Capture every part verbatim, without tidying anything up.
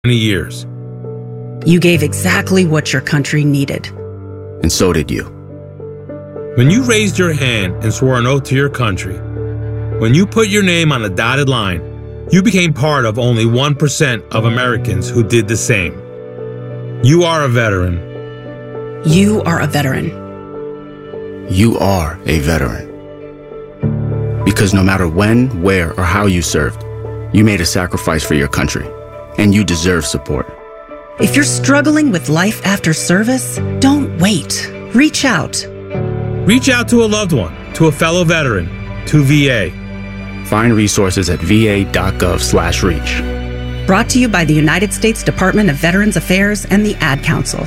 years. You gave exactly what your country needed. And so did you. When you raised your hand and swore an oath to your country, when you put your name on a dotted line, you became part of only one percent of Americans who did the same. You are a veteran. You are a veteran. You are a veteran. Because no matter when, where, or how you served, you made a sacrifice for your country, and you deserve support. If you're struggling with life after service, don't wait. Reach out. Reach out to a loved one, to a fellow veteran, to V A. Find resources at va.gov slash reach. Brought to you by the United States Department of Veterans Affairs and the Ad Council.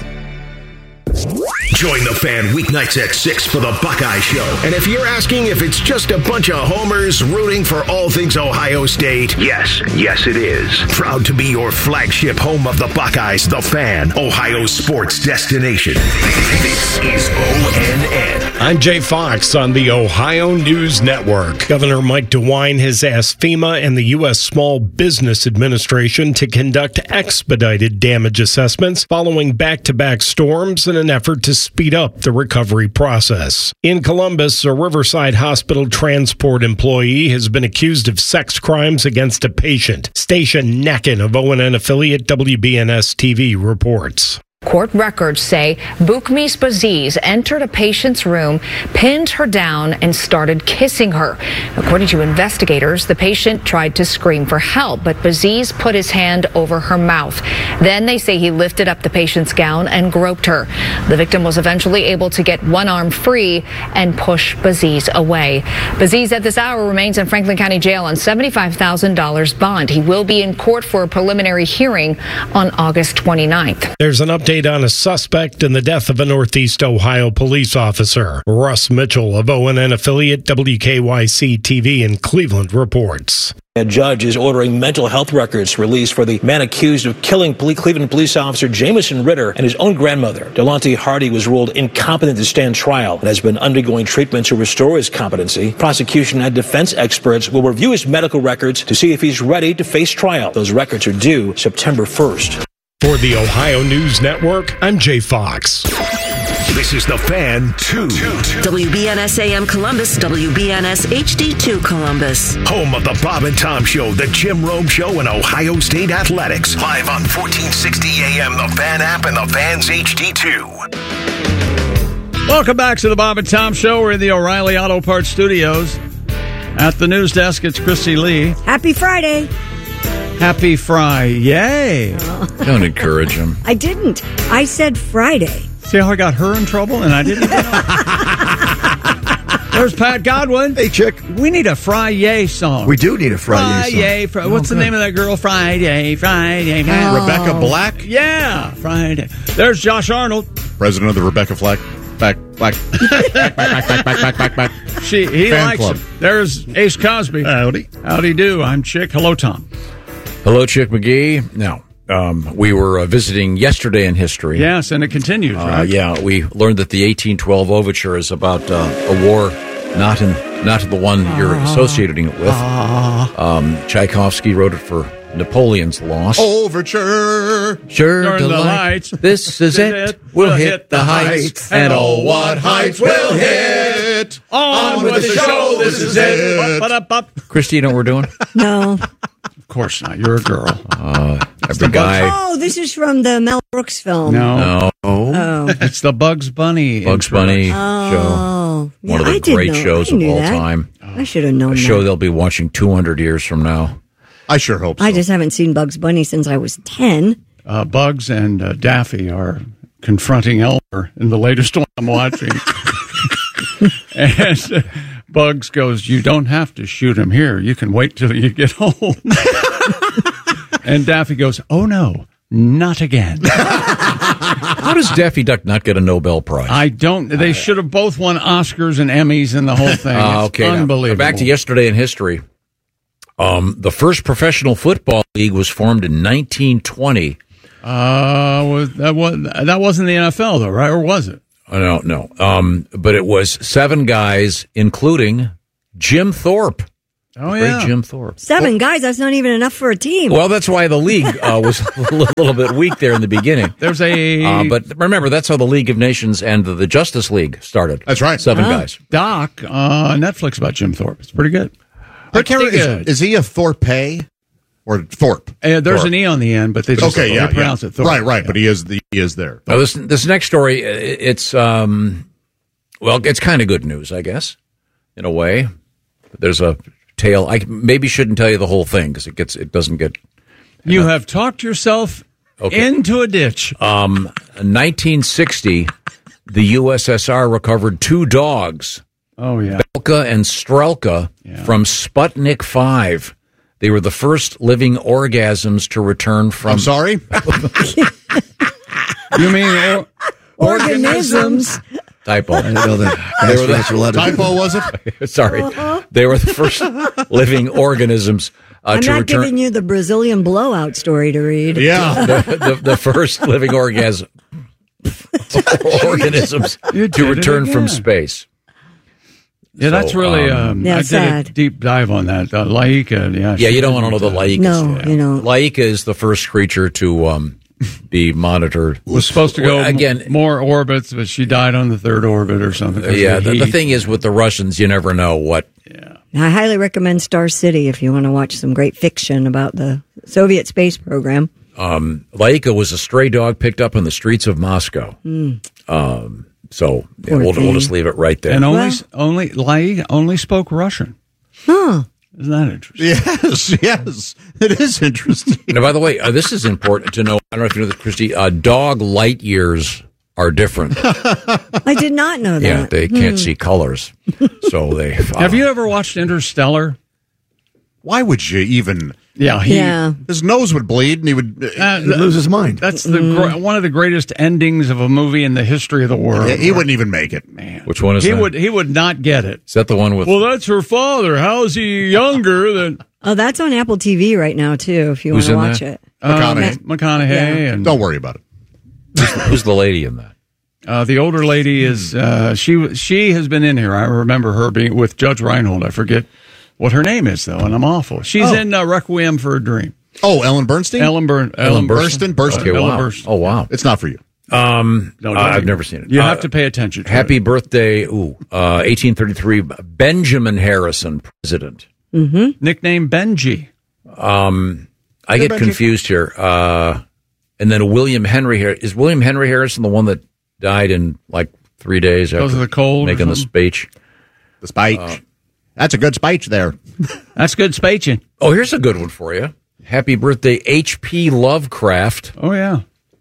Join the Fan weeknights at six for the Buckeye Show. And if you're asking if it's just a bunch of homers rooting for all things Ohio State, yes, yes it is. Proud to be your flagship home of the Buckeyes, the Fan, Ohio sports destination. This is O N N. I'm Jay Fox on the Ohio News Network. Governor Mike DeWine has asked FEMA and the U S Small Business Administration to conduct expedited damage assessments following back-to-back storms in an effort to speed up the recovery process. In Columbus, a Riverside Hospital transport employee has been accused of sex crimes against a patient. Station Neckin of O N N affiliate W B N S T V reports. Court records say Boukmis Baziz entered a patient's room, pinned her down, and started kissing her. According to investigators, the patient tried to scream for help, but Baziz put his hand over her mouth. Then they say he lifted up the patient's gown and groped her. The victim was eventually able to get one arm free and push Baziz away. Baziz at this hour remains in Franklin County Jail on seventy-five thousand dollars bond. He will be in court for a preliminary hearing on August twenty-ninth. There's an update on a suspect in the death of a Northeast Ohio police officer. Russ Mitchell of O N N affiliate W K Y C T V in Cleveland reports. A judge is ordering mental health records released for the man accused of killing Cleveland police officer Jamison Ritter and his own grandmother. Delonte Hardy was ruled incompetent to stand trial and has been undergoing treatment to restore his competency. Prosecution and defense experts will review his medical records to see if he's ready to face trial. Those records are due September first. For the Ohio News Network, I'm Jay Fox. This is the Fan two. W B N S A M Columbus, W B N S H D two Columbus. Home of the Bob and Tom Show, the Jim Rome Show, and Ohio State Athletics. Live on fourteen sixty A M, the Fan app, and the Fan's H D two. Welcome back to the Bob and Tom Show. We're in the O'Reilly Auto Parts Studios. At the news desk, it's Christy Lee. Happy Friday. Happy Fry. Yay. Oh. Don't encourage him. I didn't. I said Friday. See how I got her in trouble and I didn't even know? There's Pat Godwin. Hey, chick. We need a Friday song. We do need a Friday song. Friday. Fr- What's oh, the name of that girl? Friday, Friday. Oh. Rebecca Black? Yeah, Friday. There's Josh Arnold. President of the Rebecca Black. Back, back, back, back, back, back, back, back, back. She, he Fan likes club. it. There's Ace Cosby. Howdy. Howdy do. I'm Chick. Hello, Tom. Hello, Chick McGee. Now, um, we were uh, visiting yesterday in history. Yes, and it continues, uh, right? Yeah, we learned that the eighteen twelve overture is about uh, a war not in not the one uh, you're associating it with. Uh, um, Tchaikovsky wrote it for Napoleon's loss. Overture. Sure, Turn the lights. lights. This is it. We'll, we'll hit, hit the heights. And oh, what heights we'll hit. On, On with, with the show. show. This is it. Up, up, up. Christy, you know what we're doing? No. Of course not. You're a girl. Uh, every guy. Oh, this is from the Mel Brooks film. No. No. Oh. It's the Bugs Bunny Bugs intro. Bunny oh. show. Yeah, One of the I did great know. shows I of all that. time. I should have known A that. show they'll be watching two hundred years from now. I sure hope so. I just haven't seen Bugs Bunny since I was ten. Uh, Bugs and uh, Daffy are confronting Elmer in the latest one I'm watching. And uh, Bugs goes, "You don't have to shoot him here. You can wait till you get home." And Daffy goes, "Oh, no, not again." How does Daffy Duck not get a Nobel Prize? I don't. They should have both won Oscars and Emmys and the whole thing. Uh, it's okay, unbelievable. Now, back to yesterday in history. Um, the first professional football league was formed in nineteen twenty. Uh, was, that, was, that wasn't the N F L, though, right? Or was it? Oh, no, no. Um, but it was seven guys, including Jim Thorpe. Oh, Great yeah. Jim Thorpe. Seven guys, that's not even enough for a team. Well, that's why the league uh, was a little bit weak there in the beginning. There's a uh, but remember, that's how the League of Nations and the, the Justice League started. That's right. Seven uh, guys. doc on Netflix about Jim Thorpe. It's pretty good. I can't Pretty remember, good. is, is he a Thorpe or Thorpe? Uh, there's Thorpe. an E on the end, but they just okay, they yeah, pronounce yeah. it Thorpe. Right, right, Yeah. but he is the, he is there. Now, this this next story, it's um, well, it's kind of good news, I guess, in a way. There's a tale. I maybe shouldn't tell you the whole thing because it gets it doesn't get. You enough. have talked yourself okay. into a ditch. Um, in nineteen sixty, the U S S R recovered two dogs. Oh yeah, Belka and Strelka yeah. from Sputnik five. They were the first living organisms to return from. I'm sorry. You mean or- organisms? Typo. I didn't know that. They were the, typo, was it? Sorry. Uh-huh. They were the first living organisms uh, I'm to not return. giving you the Brazilian blowout story to read. Yeah. the, the, the first living orgasm, organisms to return from space. Yeah, So, that's really. um, Um, yeah, I did sad. a deep dive on that. Uh, Laika, yeah. Yeah, you don't want to know the Laika. No, you know. Laika is the first creature to um, be monitored. Was supposed to go Well, again. m- more orbits, but she died on the third orbit or something. Yeah, the, the thing is with the Russians, you never know what. Yeah. I highly recommend Star City if you want to watch some great fiction about the Soviet space program. Um, Laika was a stray dog picked up in the streets of Moscow. Mm. Um, so yeah, Poor we'll, thing. we'll just leave it right there. And only Well- only Laika only spoke Russian. Huh. Isn't that interesting? Yes, yes. It is interesting. Now, by the way, uh, this is important to know. I don't know if you know this, Christy. Uh, dog light years are different. I did not know that. Yeah, they can't Hmm. see colors. So they. Uh, Have you ever watched Interstellar? Why would you even? Yeah, he, Yeah. His nose would bleed, and he would Uh, He'd lose his mind. That's the gr- one of the greatest endings of a movie in the history of the world. Yeah, he wouldn't even make it. Man, Which one is he that? would he would not get it. Is that the one with? Well, that's her father. How is he younger than Oh, that's on Apple T V right now, too, if you want Who's to in watch that? it. McConaughey. uh, McConaughey? Yeah. And Don't worry about it. who's, the, who's the lady in that? uh, the older lady is uh, she she has been in here. I remember her being with Judge Reinhold. I forget what her name is though, and I'm awful. She's Oh. in uh, Requiem for a Dream. Oh, Ellen Bernstein. Ellen Burn Ellen, Ellen Burstyn. Burstyn. Okay, Ellen wow. Burstyn. Oh, wow. It's not for you. Um, No, uh, don't I've you? never seen it. You Uh, have to pay attention to Happy it. birthday, ooh, uh, eighteen thirty-three, Benjamin Harrison, president. Nickname Benji. Um, I Hey, get Benji. confused here. Uh, and then William Henry Har- is William Henry Harrison the one that died in like three days Because after of the cold or making the something? speech? The speech. Uh, That's a good speech there. That's good speeching. Oh, here's a good one for you. Happy birthday, H P Lovecraft. Oh yeah.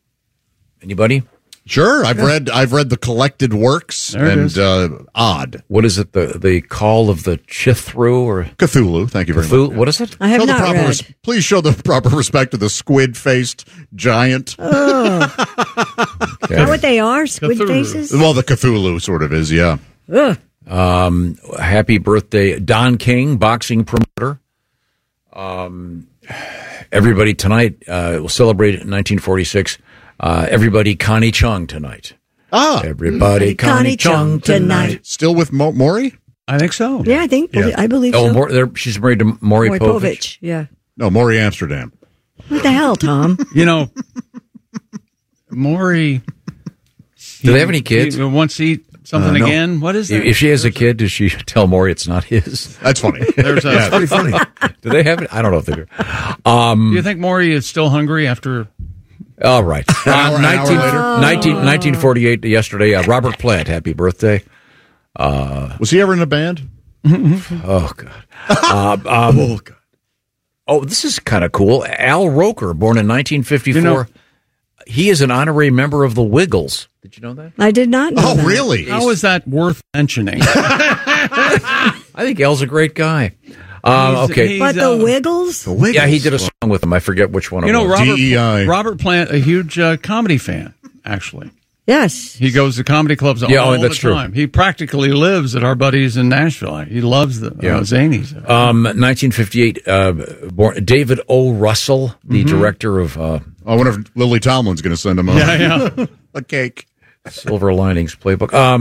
Anybody? Sure, I've read I've read the collected works There it and is. uh, Odd What is it? The the Call of the Chithru or Cthulhu. Thank you very Cthulhu? much. What is it? I have Show the not proper read. res- please show the proper respect to the squid-faced giant. Oh, is that what they are? Squid Cthulhu. faces? Well, the Cthulhu sort of is, yeah. Ugh. Um, happy birthday, Don King, boxing promoter. Um, everybody tonight uh, will celebrate it in nineteen forty-six. Uh, everybody Connie Chung tonight. Ah, Everybody Connie, Connie Chung Chung tonight. still with Mo- Maury? I think so. Yeah, I think, Yeah. I believe Oh, so. Mor- they're- she's married to Maury Maury Povich. Povich, yeah. No, Maury Amsterdam. What the hell, Tom? You know, Maury. Do they have any kids? He wants to eat something Uh, no. again. What is that? If she has a kid, does she tell Maury it's not his? That's funny. There's a, That's pretty funny. Do they have it? I don't know if they do. Um, Do you think Maury is still hungry after? all right. Uh, hour- an hour nineteen, later. nineteen, nineteen forty-eight yesterday. Uh, Robert Plant, happy birthday. Was he ever in a band? Oh, God. Uh, um, oh, God. Oh, this is kind of cool. Al Roker, born in nineteen fifty-four. You know- he is an honorary member of the Wiggles. Did you know that? I did not know Oh, that. really? How is that worth mentioning? I think Al's a great guy. Um, He's- okay. he's, But the uh, Wiggles? Yeah, he did a song with him. I forget which one it You know, was. Robert, D E I. Robert Plant, a huge uh, comedy fan, actually. Yes. He goes to comedy clubs Yeah, all oh, that's the true. time. He practically lives at our buddies in Nashville. He loves the Yeah. uh, Zanies. Um, nineteen fifty-eight, uh, born David O. Russell, the director of uh, I wonder if Lily Tomlin's going to send him a, Yeah, yeah. a cake. Silver Linings Playbook. Um,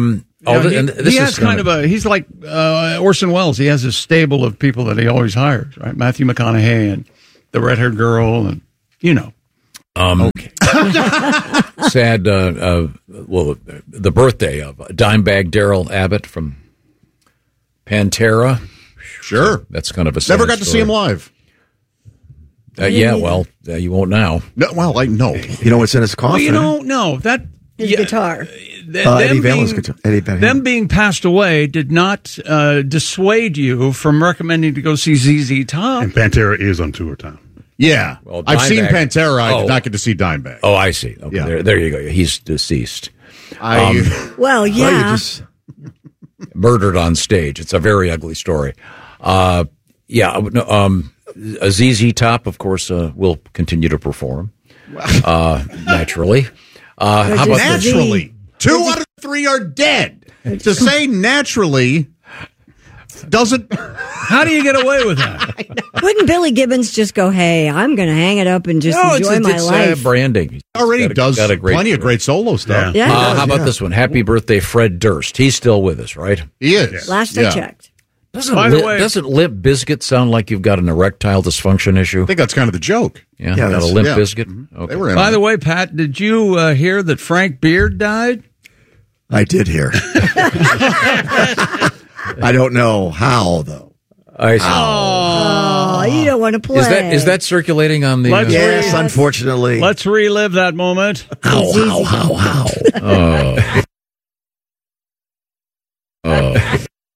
Oh, You know, th- and he, this he is has kind gonna- of a. He's like uh, Orson Welles. He has a stable of people that he always hires. Right, Matthew McConaughey and the red-haired girl, and you know. Um, okay. Sad. Uh, uh, well, the birthday of Dimebag Daryl Abbott from Pantera. Sure, that's kind of a sad Never got to story. see him live. Uh, yeah, well, uh, you won't now. No, well, I know. You know what's in his coffin? Well, you don't know that His yeah, guitar. th- Uh, them Eddie Van Halen's being- guitar. Eddie Van Halen. Them being passed away did not uh, dissuade you from recommending to go see Z Z Top. And Pantera is on tour time. Yeah, Well, I've seen Dimebag- Pantera. I Oh. did not get to see Dimebag. Oh, I see. Okay, Yeah. there, there you go. He's deceased. I Um, Well, yeah. murdered on stage. It's a very ugly story. Uh, yeah, no, um, Z Z Top, of course, uh, will continue to perform. Uh, naturally. Uh, how about this? naturally, two out of three are dead. To say naturally doesn't. How do you get away with that? Wouldn't Billy Gibbons just go, hey, I'm going to hang it up and just No, it's, enjoy it's, my it's, life? Uh, branding. Already Got a- does got a great- plenty of great solo stuff. Yeah. Uh, how about yeah. this one? Happy birthday, Fred Durst. He's still with us, right? He is. Last Yeah. I checked. Doesn't, By the Limp- way- doesn't Limp Bizkit sound like you've got an erectile dysfunction issue? I think that's kind of the joke. Yeah, Yeah, got a that's- Limp yeah. Bizkit? They Okay. were in By on the it. way, Pat, did you uh, hear that Frank Beard died? I did hear. I don't know how, though. I see. Oh, you don't want to play. Is that is that circulating on the? Let's uh, Yes, Yes. unfortunately. Let's relive that moment. How, how, how, how? Oh. Oh.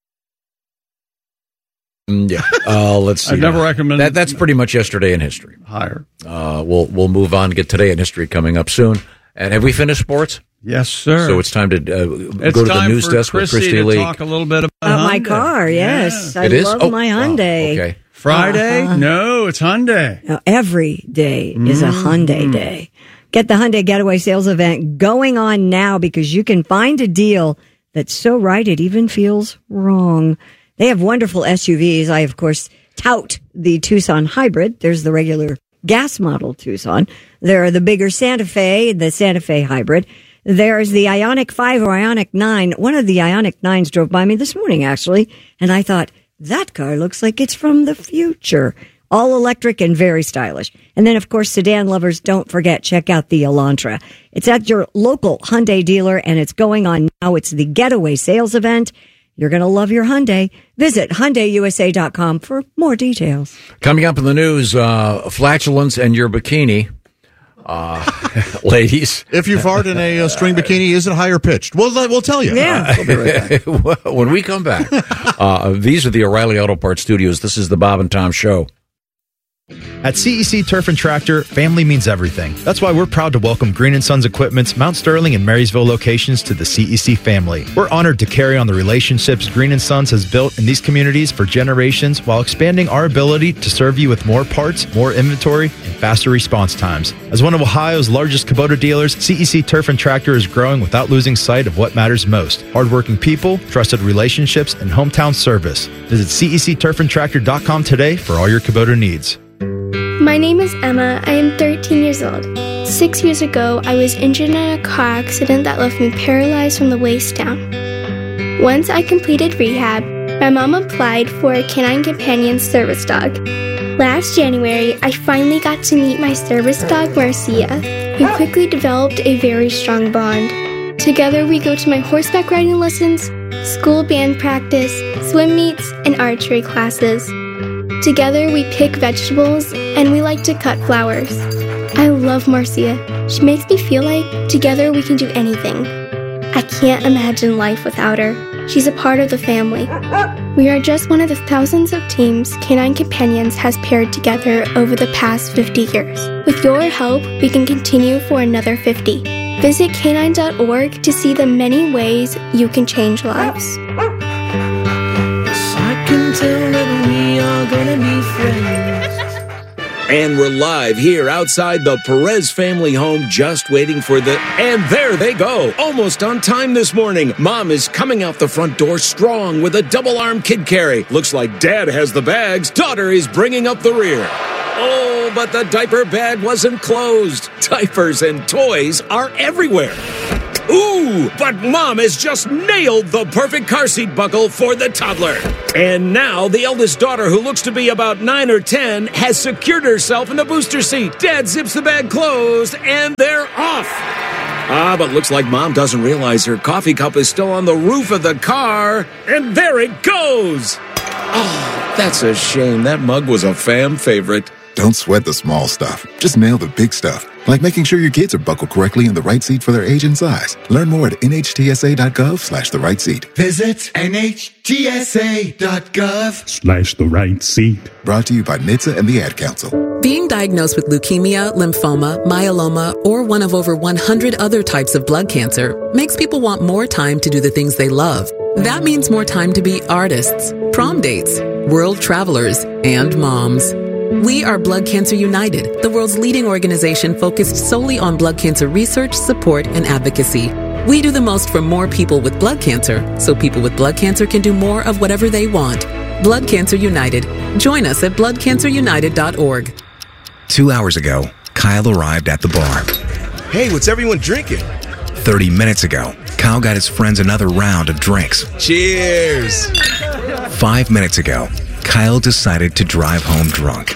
Mm, yeah. Uh, let's see. I've never recommended that. That's pretty much yesterday in history. Higher. Uh, we'll we'll move on. Get today in history coming up soon. And have we finished sports? Yes, sir. So it's time to uh, It's go to the time news for desk with Christy Christy to Lee. talk a little bit about, About my Hyundai. car, yes. Yeah. I It is? love Oh, my wow. Hyundai. Okay. Friday? Uh-huh. No, it's Hyundai. Now, every day is a Hyundai day. Get the Hyundai Getaway Sales Event going on now because you can find a deal that's so right it even feels wrong. They have wonderful S U Vs. I, of course, tout the Tucson Hybrid. There's the regular gas model Tucson. There are the bigger Santa Fe, the Santa Fe Hybrid. There's the Ioniq five or Ioniq nine. One of the Ioniq nines drove by me this morning, actually, and I thought, that car looks like it's from the future. All electric and very stylish. And then, of course, sedan lovers, don't forget, check out the Elantra. It's at your local Hyundai dealer, and it's going on now. It's the Getaway Sales Event. You're going to love your Hyundai. Visit Hyundai U S A dot com for more details. Coming up in the news, uh, flatulence and your bikini. Uh, ladies. If you fart in a uh, string bikini, is it higher pitched? We'll, we'll tell you. Yeah. When we come back, uh, these are the O'Reilly Auto Parts Studios. This is the Bob and Tom Show. At C E C Turf and Tractor, family means everything. That's why we're proud to welcome Green and Sons Equipment's Mount Sterling and Marysville locations to the C E C family. We're honored to carry on the relationships Green and Sons has built in these communities for generations while expanding our ability to serve you with more parts, more inventory, and faster response times. As one of Ohio's largest Kubota dealers, C E C Turf and Tractor is growing without losing sight of what matters most: hardworking people, trusted relationships, and hometown service. Visit C E C turf and tractor dot com today for all your Kubota needs. My name is Emma. I am thirteen years old. Six years ago, I was injured in a car accident that left me paralyzed from the waist down. Once I completed rehab, my mom applied for a Canine Companion service dog. Last January, I finally got to meet my service dog, Marcia. We quickly developed a very strong bond. Together, we go to my horseback riding lessons, school band practice, swim meets, and archery classes. Together, we pick vegetables, and we like to cut flowers. I love Marcia. She makes me feel like together we can do anything. I can't imagine life without her. She's a part of the family. We are just one of the thousands of teams Canine Companions has paired together over the past fifty years. With your help, we can continue for another fifty. Visit canine dot org to see the many ways you can change lives. I can tell that we are gonna be friends. And we're live here outside the Perez family home, just waiting for the... And there they go, almost on time this morning. Mom is coming out the front door strong with a double-arm kid carry. Looks like Dad has the bags. Daughter is bringing up the rear. Oh, but the diaper bag wasn't closed. Diapers and toys are everywhere. Ooh, but Mom has just nailed the perfect car seat buckle for the toddler. And now the eldest daughter, who looks to be about nine or ten, has secured herself in the booster seat. Dad zips the bag closed, and they're off. Ah, but looks like Mom doesn't realize her coffee cup is still on the roof of the car. And there it goes. Oh, that's a shame. That mug was a fam favorite. Don't sweat the small stuff. Just nail the big stuff. Like making sure your kids are buckled correctly in the right seat for their age and size. Learn more at nhtsa.gov slash the right seat. Visit nhtsa.gov Slash the right seat. Brought to you by N H T S A and the Ad Council. Being diagnosed with leukemia, lymphoma, myeloma, or one of over one hundred other types of blood cancer makes people want more time to do the things they love. That means more time to be artists, prom dates, world travelers, and moms. We are Blood Cancer United, the world's leading organization focused solely on blood cancer research, support, and advocacy. We do the most for more people with blood cancer, so people with blood cancer can do more of whatever they want. Blood Cancer United. Join us at blood cancer united dot org. Two hours ago, Kyle arrived at the bar. Hey, what's everyone drinking? Thirty minutes ago, Kyle got his friends another round of drinks. Cheers! Five minutes ago, Kyle decided to drive home drunk.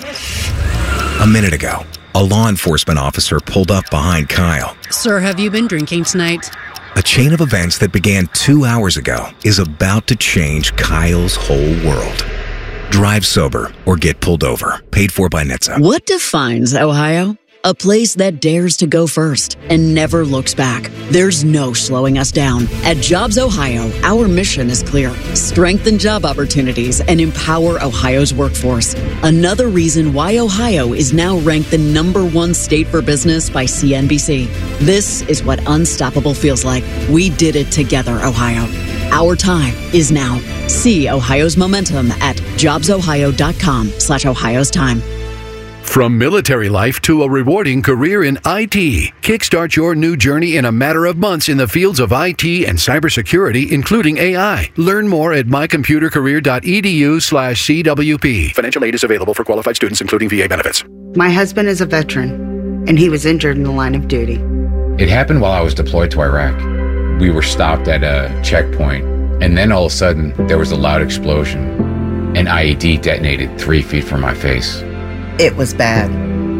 A minute ago, a law enforcement officer pulled up behind Kyle. Sir, have you been drinking tonight? A chain of events that began two hours ago is about to change Kyle's whole world. Drive sober or get pulled over. Paid for by N H T S A. What defines Ohio? A place that dares to go first and never looks back. There's no slowing us down. At Jobs Ohio, our mission is clear. Strengthen job opportunities and empower Ohio's workforce. Another reason why Ohio is now ranked the number one state for business by C N B C. This is what unstoppable feels like. We did it together, Ohio. Our time is now. See Ohio's momentum at jobsohio.com slash Ohio's time. From military life to a rewarding career in I T, kickstart your new journey in a matter of months in the fields of I T and cybersecurity, including A I. Learn more at mycomputercareer.edu slash CWP. Financial aid is available for qualified students, including V A benefits. My husband is a veteran, and he was injured in the line of duty. It happened while I was deployed to Iraq. We were stopped at a checkpoint, and then all of a sudden, there was a loud explosion. An I E D detonated three feet from my face. It was bad.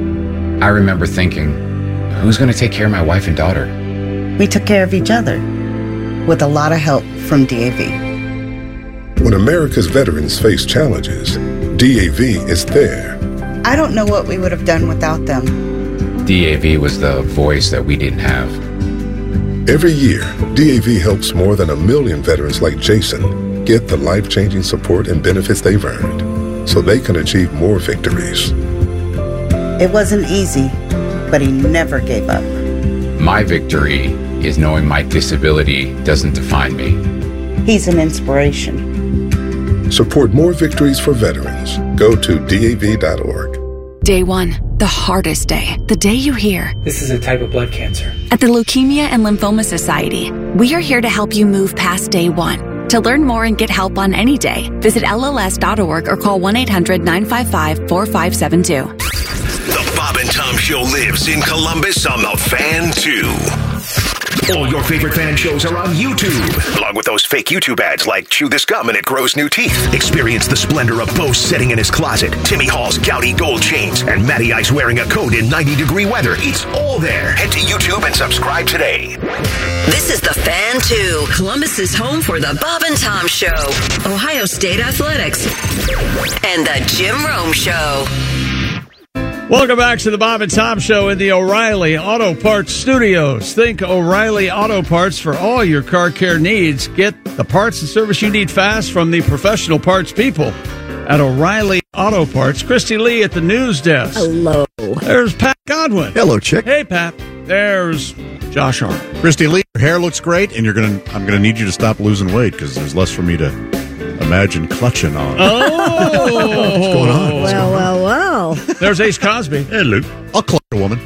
I remember thinking, who's going to take care of my wife and daughter? We took care of each other, with a lot of help from D A V. When America's veterans face challenges, D A V is there. I don't know what we would have done without them. D A V was the voice that we didn't have. Every year, D A V helps more than a million veterans like Jason get the life-changing support and benefits they've earned, so they can achieve more victories. It wasn't easy, but he never gave up. My victory is knowing my disability doesn't define me. He's an inspiration. Support more victories for veterans. Go to D A V dot org. Day one, the hardest day, the day you hear. This is a type of blood cancer. At the Leukemia and Lymphoma Society, we are here to help you move past day one. To learn more and get help on any day, visit L L S dot org or call one eight hundred nine five five four five seven two. The Bob and Tom Show lives in Columbus on the Fan two. All your favorite fan shows are on YouTube, along with those fake YouTube ads like Chew This Gum and It Grows New Teeth. Experience the splendor of Bo sitting in his closet, Timmy Hall's gouty gold chains, and Matty Ice wearing a coat in ninety degree weather. It's all there. Head to YouTube and subscribe today. This is the Fan two, Columbus's home for the Bob and Tom Show, Ohio State Athletics, and the Jim Rome Show. Welcome back to the Bob and Tom Show in the O'Reilly Auto Parts Studios. Think O'Reilly Auto Parts for all your car care needs. Get the parts and service you need fast from the professional parts people at O'Reilly Auto Parts. Christy Lee at the news desk. Hello. There's Pat Godwin. Hello, chick. Hey, Pat. There's Josh Arnold. Christy Lee, your hair looks great, and you're gonna. I'm gonna need you to stop losing weight because there's less for me to imagine clutching on. Oh, what's going on? What's well, going well, well. There's Ace Cosby. Hey, Luke. I'll clutch a woman.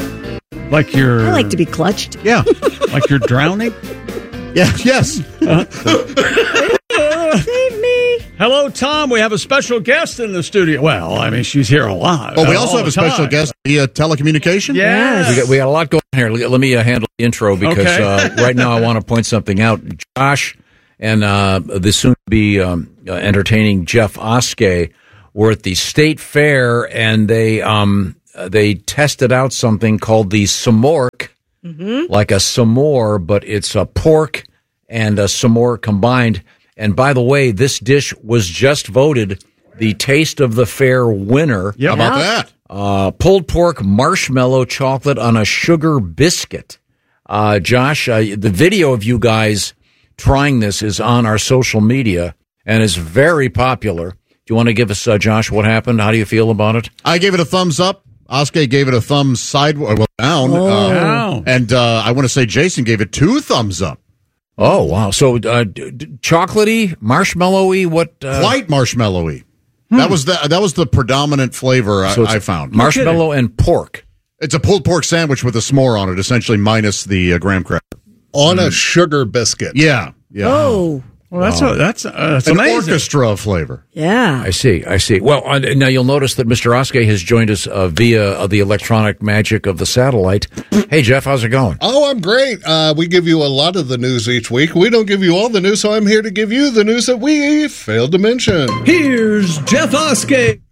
Like you're. I like to be clutched. Yeah. Like you're drowning. Yeah. Yes. Uh, Save me. Hello, Tom. We have a special guest in the studio. Well, I mean, she's here a lot. Oh, we uh, also have a time. special guest via telecommunication? Yes. We got, we got a lot going on here. Let me uh, handle the intro because Okay. uh, right now I want to point something out. Josh and uh, the soon-to-be um, uh, entertaining Jeff Oskey were at the State Fair, and they um, uh, they tested out something called the Samork, Mm-hmm. like a s'more, but it's a pork and a s'more combined. And by the way, this dish was just voted the Taste of the Fair winner. How about that? Uh, pulled pork, marshmallow, chocolate on a sugar biscuit. Uh, Josh, uh, the video of you guys trying this is on our social media and is very popular. Do you want to give us, uh, Josh, what happened? How do you feel about it? I gave it a thumbs up. Oskey gave it a thumbs sideways, well, down. Oh. uh, Down. And uh, I want to say Jason gave it two thumbs up. Oh, wow. So uh, d- d- chocolatey, marshmallowy, what? Uh, Quite marshmallowy. That was the that was the predominant flavor I, So it's I found. marshmallow and pork. It's a pulled pork sandwich with a s'more on it, essentially minus the uh, graham cracker. On a sugar biscuit. Yeah, yeah. Oh. Well, that's Wow. a, that's uh, that's An amazing. orchestra of flavor. Yeah. I see. I see. Well, uh, now you'll notice that Mister Oskey has joined us uh, via uh, the electronic magic of the satellite. Hey, Jeff, how's it going? Oh, I'm great. Uh, we give you a lot of the news each week. We don't give you all the news, so I'm here to give you the news that we failed to mention. Here's Jeff Oskey.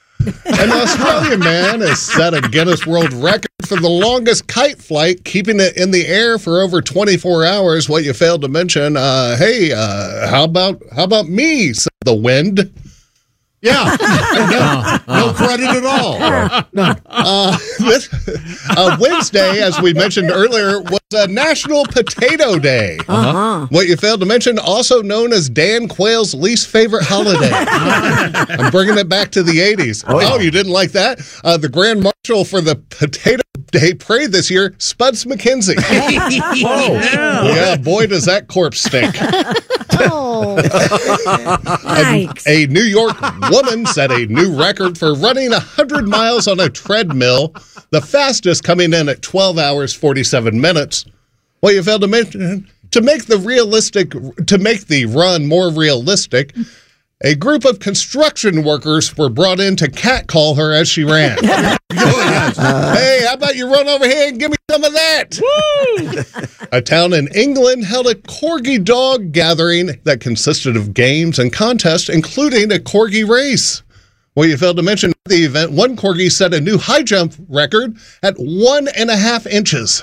An Australian man has set a Guinness World Record for the longest kite flight, keeping it in the air for over twenty-four hours. What you failed to mention, uh, hey, uh, how about how about me, said the wind. Yeah, no, no credit at all. None. Uh, this, uh, Wednesday, as we mentioned earlier, was a National Potato Day. Uh-huh. What you failed to mention, also known as Dan Quayle's least favorite holiday. I'm bringing it back to the eighties. Oh, yeah. you didn't like that? Uh, the Grand Marshal for the Potato Day Parade this year, Spuds McKenzie. Whoa. Yeah. Yeah, boy, does that corpse stink. Oh. Yikes. A New York woman set a new record for running one hundred miles on a treadmill, the fastest coming in at twelve hours, forty-seven minutes. Well, you failed to mention, to make the realistic, to make the run more realistic, a group of construction workers were brought in to catcall her as she ran. Hey, how about you run over here and give me some of that? Woo! A town in England held a corgi dog gathering that consisted of games and contests, including a corgi race. Well, you failed to mention at the event, one corgi set a new high jump record at one and a half inches.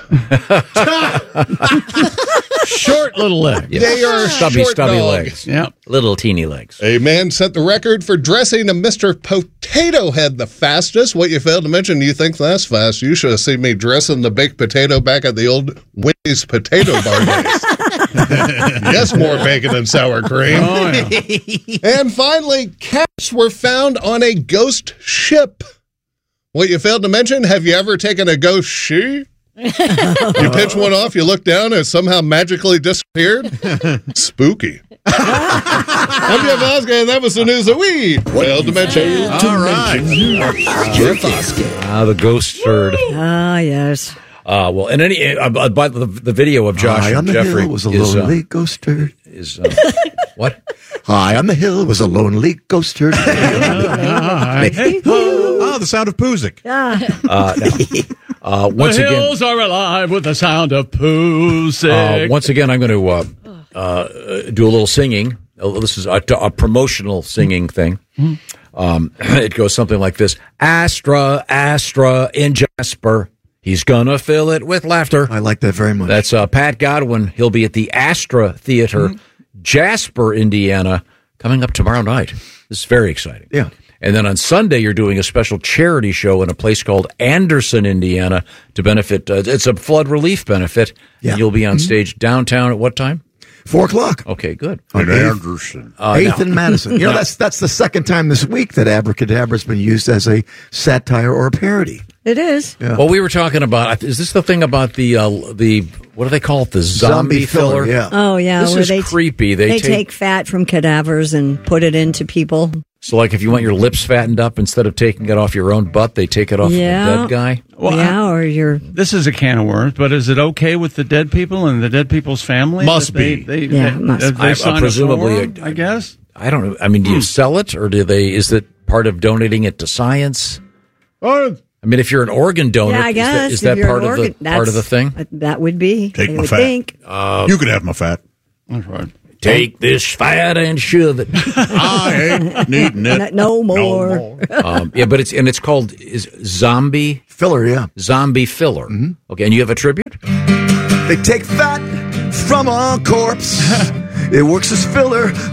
Short little legs. Yeah. They are stubby, short stubby dog. legs. Yeah. Little teeny legs. A man set the record for dressing a Mister Potato Head the fastest. What you failed to mention, you think that's fast. You should have seen me dressing the baked potato back at the old Wendy's potato bar days. Yes, more bacon and sour cream. Oh, yeah. And finally, cats were found on a ghost ship. What you failed to mention, have you ever taken a ghost she? You pitch one off, you look down, and it somehow magically disappeared? Spooky. I'm Jeff Oskey, and that was the news that we failed to mention. All right. Jeff Oskey. Ah, the ghost herd. Ah, yes. Uh, well, and any, uh, uh, by the, the video of Josh High on and the Jeffrey hill was a is, lonely uh, ghost herd. is uh, what? High on the hill was a lonely ghost herd. Oh, the sound of Puzik. Ah. Uh, no. uh, once the again, hills are alive with the sound of poo uh, sick. once again, I'm going to uh, uh, do a little singing. Uh, This is a, a promotional singing thing. Um, it goes something like this: Astra, Astra in Jasper. He's gonna fill it with laughter. I like that very much. That's uh, Pat Godwin. He'll be at the Astra Theater, Jasper, Indiana, coming up tomorrow night. This is very exciting. Yeah. And then on Sunday, you're doing a special charity show in a place called Anderson, Indiana, to benefit. Uh, it's a flood relief benefit. Yeah. And you'll be on stage downtown at what time? Four o'clock. Okay, good. On In eighth, Anderson. Uh, eighth now- and Madison. You know, now- that's that's the second time this week that abracadabra has been used as a satire or a parody. It is. Yeah. Well, we were talking about. Is this the thing about the uh, the what do they call it? The zombie, Zombie filler, yeah. Oh, yeah. This where is they creepy. They, They take, take fat from cadavers and put it into people. so like if you want your lips fattened up, instead of taking it off your own butt, they take it off Yeah. the dead guy. Well, yeah, or your This is a can of worms, but is it okay with the dead people and the dead people's family? Must that they, be. They, Yeah, they, must that be. they I- uh, sign a presumably, form, uh, I guess. I don't know. I mean, do you sell it, or do they? Is it part of donating it to science? Oh, I mean, if you're an organ donor, Yeah, I guess. is that, is if that you're part an of organ- the part of the that's- thing? That would be. Take I my would fat. think. Uh, You can have my fat. That's right. Take this fat and shove it. I ain't needing it. No more. um, yeah, but it's and it's called is zombie Filler, yeah. zombie filler. Okay, and you have a tribute. They take fat from a corpse. It works as filler